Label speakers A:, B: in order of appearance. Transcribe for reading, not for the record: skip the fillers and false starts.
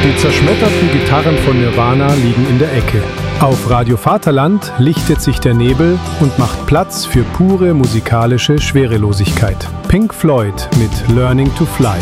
A: Die zerschmetterten Gitarren von Nirvana liegen in der Ecke. Auf Radio Vaterland lichtet sich der Nebel und macht Platz für pure musikalische Schwerelosigkeit. Pink Floyd mit Learning to Fly.